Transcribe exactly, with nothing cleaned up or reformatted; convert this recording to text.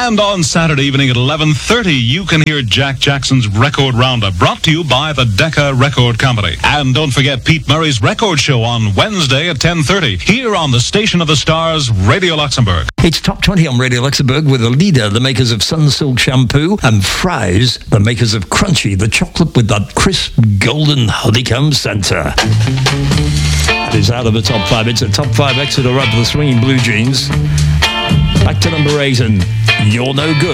And on Saturday evening at eleven thirty, you can hear Jack Jackson's Record Roundup, brought to you by the Decca Record Company. And don't forget Pete Murray's Record Show on Wednesday at ten thirty, here on the Station of the Stars, Radio Luxembourg. It's Top twenty on Radio Luxembourg with a leader, the makers of Sunsilk Shampoo, and Fries, the makers of Crunchy, the chocolate with that crisp golden honeycomb centre. That is out of the top five. It's a top five Exeter run for the Swinging Blue Jeans. Back to number eight, and You're No Good.